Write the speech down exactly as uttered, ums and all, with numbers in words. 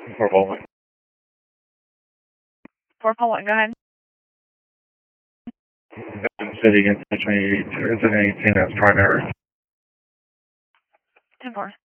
For Bowman. For Poland, go ahead. City, is there anything that's primary? ten four.